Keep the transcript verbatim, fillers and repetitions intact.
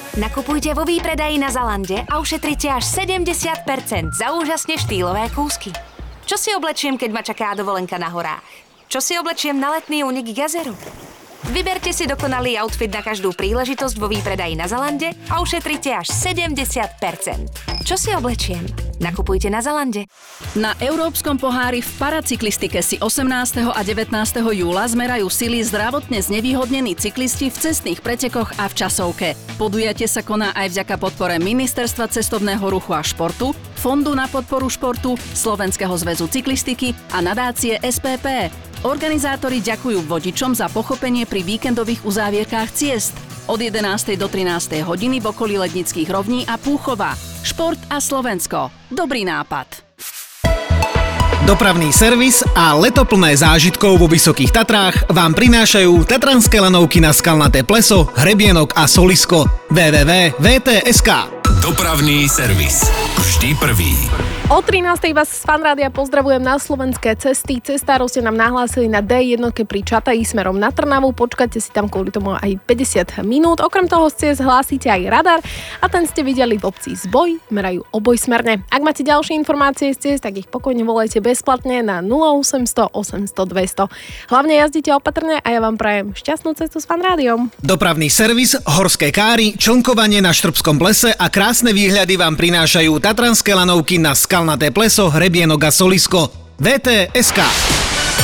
Nakupujte vo výpredaji na Zalande a ušetrite až sedemdesiat percent za úžasne štýlové kúsky. Čo si oblečiem, keď ma čaká dovolenka na horách? Čo si oblečiem na letný únik k jazeru? Vyberte si dokonalý outfit na každú príležitosť vo výpredaji na Zalande a ušetrite až sedemdesiat percent. Čo si oblečiem? Nakupujte na Zalande. Na Európskom pohári v paracyklistike si osemnásteho a devätnásteho júla zmerajú sily zdravotne znevýhodnení cyklisti v cestných pretekoch a v časovke. Podujatie sa koná aj vďaka podpore Ministerstva cestovného ruchu a športu, Fondu na podporu športu, Slovenského zväzu cyklistiky a nadácie es pé pé. Organizátori ďakujú vodičom za pochopenie pri víkendových uzávierkách ciest. Od jedenástej do trinástej hodiny v okolí Lednických rovní a Púchova. Šport a Slovensko. Dobrý nápad. Dopravný servis a leto plné zážitkov vo Vysokých Tatrách vám prinášajú tatranské lanovky na Skalnaté pleso, Hrebienok a Solisko. w w w bodka v t bodka es ká. Dopravný servis. Vždy prvý. O trinástej vás z Fanrádia pozdravujem na slovenské cesty. Cestárov ste nám nahlásili na dé jedna pri Čataji smerom na Trnavu. Počkajte si tam kvôli tomu aj päťdesiat minút. Okrem toho ste zhlásite aj radar a ten ste videli v obci Zboj. Merajú obojsmerne. Ak máte ďalšie informácie z ciest, tak ich pokojne volajte bezplatne na nula osemsto osemsto dvesto. Hlavne jazdite opatrne a ja vám prajem šťastnú cestu s Fanrádiom. Dopravný servis, horské káry, člnkovanie na Štrbskom plese a krásne výhľady vám prinášajú tatranské lanovky na Skalnaté pleso, Hrebienok a Solisko. vé té bodka es ká.